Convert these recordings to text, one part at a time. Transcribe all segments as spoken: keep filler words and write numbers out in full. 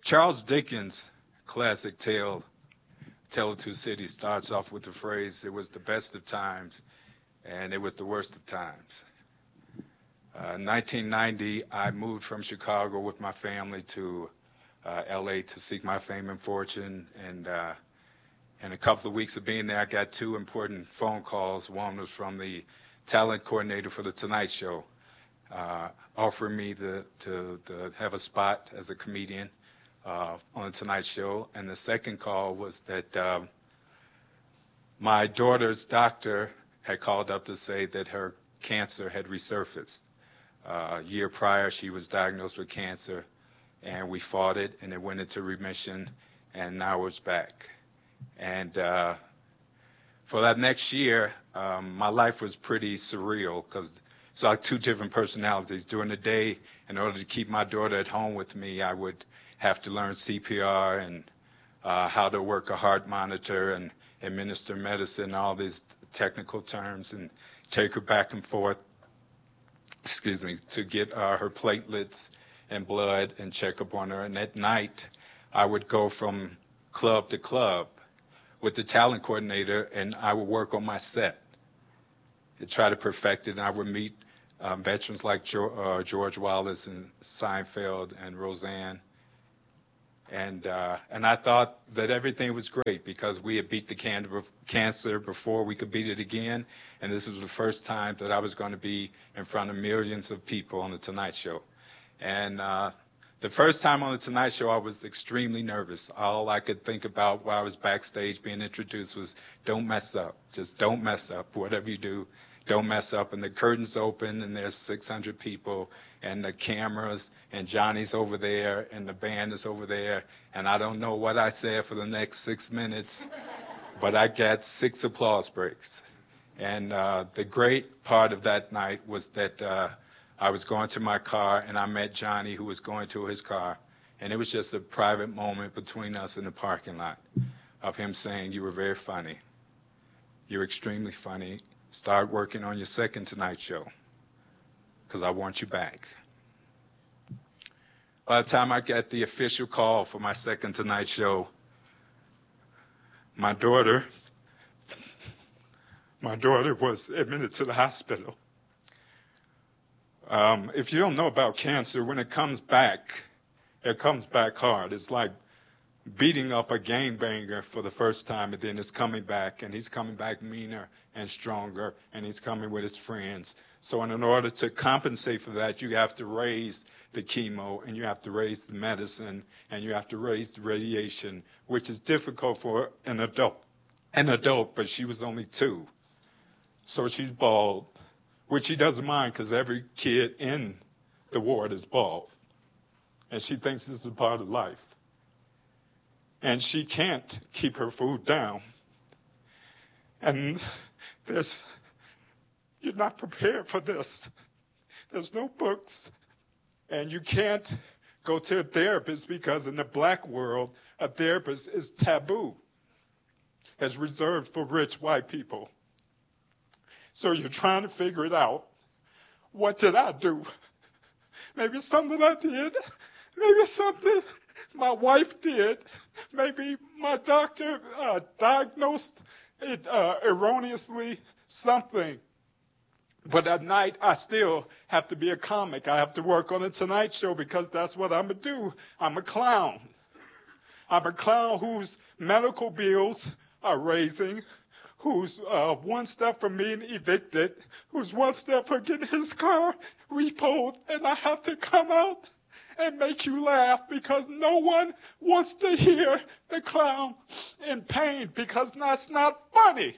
Charles Dickens' classic tale, Tale of Two Cities, starts off with the phrase, "It was the best of times, and it was the worst of times." Uh, in nineteen ninety, I moved from Chicago with my family to uh, L A to seek my fame and fortune, and uh, in a couple of weeks of being there, I got two important phone calls. One was from the talent coordinator for The Tonight Show, uh, offering me the, to, to have a spot as a comedian uh, on The Tonight Show. And the second call was that um, my daughter's doctor had called up to say that her cancer had resurfaced. Uh, a year prior, she was diagnosed with cancer, and we fought it, and it went into remission, and now it's back. And uh, for that next year, um, my life was pretty surreal because it's like two different personalities. During the day, in order to keep my daughter at home with me, I would have to learn C P R and uh, how to work a heart monitor and administer medicine, all these technical terms, and take her back and forth, excuse me, to get uh, her platelets and blood and check up on her. And at night, I would go from club to club with the talent coordinator, and I would work on my set to try to perfect it. And I would meet um, veterans like jo- uh, George Wallace and Seinfeld and Roseanne. And uh, and I thought that everything was great because we had beat the can- cancer before we could beat it again. And this was the first time that I was going to be in front of millions of people on The Tonight Show. And uh, the first time on The Tonight Show, I was extremely nervous. All I could think about while I was backstage being introduced was, don't mess up. Just don't mess up. Whatever you do, don't mess up. And the curtains open, and there's six hundred people, and the cameras, and Johnny's over there, and the band is over there. And I don't know what I said for the next six minutes, but I got six applause breaks. And uh, the great part of that night was that uh, I was going to my car, and I met Johnny, who was going to his car. And it was just a private moment between us in the parking lot of him saying, "You were very funny. You're extremely funny. Start working on your second Tonight Show because I want you back." By the time I got the official call for my second Tonight Show, my daughter, my daughter was admitted to the hospital. Um, if you don't know about cancer, when it comes back, it comes back hard. It's like beating up a gangbanger for the first time, and then it's coming back, and he's coming back meaner and stronger, and he's coming with his friends. So in order to compensate for that, you have to raise the chemo, and you have to raise the medicine, and you have to raise the radiation, which is difficult for an adult. An adult, but she was only two. So she's bald, which she doesn't mind because every kid in the ward is bald. And she thinks this is a part of life. And she can't keep her food down. And there's, you're not prepared for this. There's no books. And you can't go to a therapist because in the black world, a therapist is taboo. It's reserved for rich white people. So you're trying to figure it out. What did I do? Maybe it's something I did. Maybe it's something my wife did. Maybe my doctor uh, diagnosed it uh, erroneously, something. But at night, I still have to be a comic. I have to work on The Tonight Show because that's what I'm going to do. I'm a clown. I'm a clown whose medical bills are raising, who's uh, one step from being evicted, who's one step from getting his car repoed, and I have to come out and make you laugh because no one wants to hear the clown in pain because that's not funny.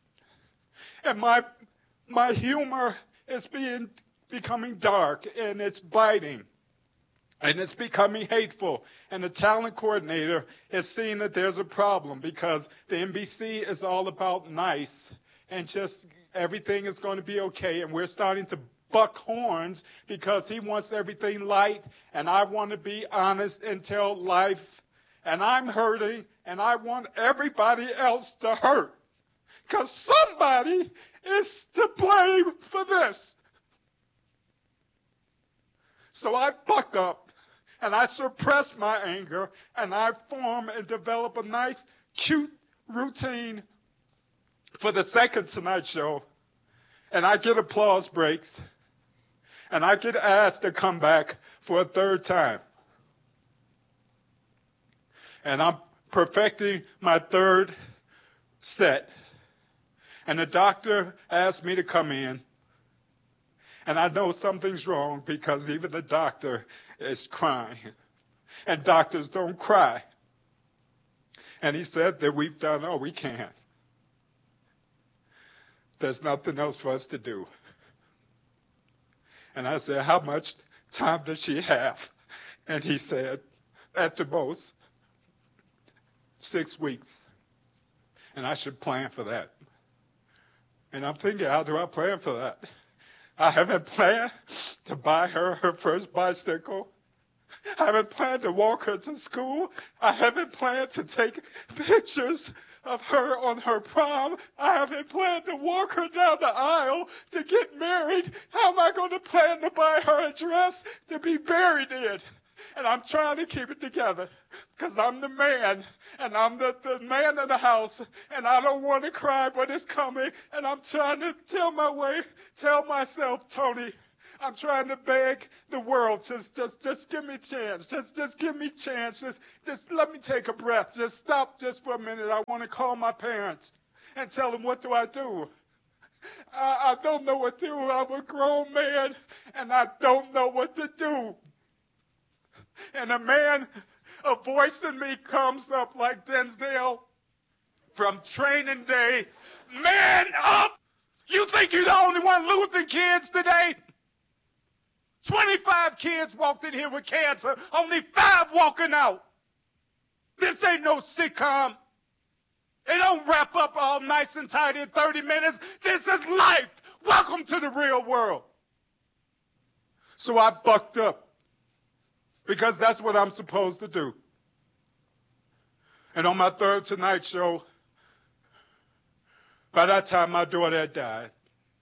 And my my humor is being becoming dark, and it's biting. And it's becoming hateful. And the talent coordinator is seeing that there's a problem because the N B C is all about nice and just everything is going to be okay. And we're starting to buck horns because he wants everything light and I want to be honest and tell life. And I'm hurting and I want everybody else to hurt because somebody is to blame for this. So I buck up And I suppress my anger, and I form and develop a nice, cute routine for the second Tonight Show. And I get applause breaks, and I get asked to come back for a third time. And I'm perfecting my third set. And the doctor asked me to come in. And I know something's wrong because even the doctor is crying. And doctors don't cry. And he said that we've done all we can. There's nothing else for us to do. And I said, how much time does she have? And he said, at the most, six weeks. And I should plan for that. And I'm thinking, how do I plan for that? I haven't planned to buy her her first bicycle. I haven't planned to walk her to school. I haven't planned to take pictures of her on her prom. I haven't planned to walk her down the aisle to get married. How am I going to plan to buy her a dress to be buried in? And I'm trying to keep it together because I'm the man, and I'm the, the man of the house, and I don't want to cry, but it's coming. And I'm trying to tell my way, tell myself, Tony, I'm trying to beg the world, just, just, just give me a chance. Just, just give me a chance. Just, just let me take a breath. Just stop just for a minute. I want to call my parents and tell them, what do I do? I, I don't know what to do. I'm a grown man, and I don't know what to do. And a man, a voice in me comes up like Denzel from Training Day. Man up! You think you're the only one losing kids today? twenty-five kids walked in here with cancer, only five walking out. This ain't no sitcom. It don't wrap up all nice and tidy in thirty minutes. This is life. Welcome to the real world. So I bucked up. Because that's what I'm supposed to do. And on my third Tonight Show, by that time my daughter had died.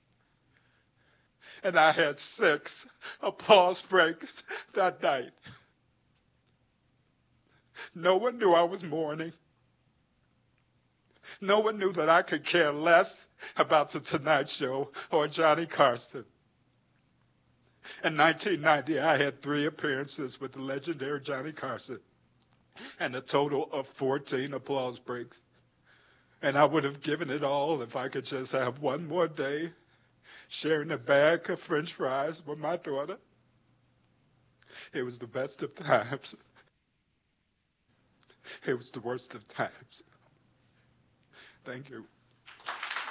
And I had six applause breaks that night. No one knew I was mourning. No one knew that I could care less about the Tonight Show or Johnny Carson. In nineteen ninety, I had three appearances with the legendary Johnny Carson and a total of fourteen applause breaks. And I would have given it all if I could just have one more day sharing a bag of French fries with my daughter. It was the best of times. It was the worst of times. Thank you.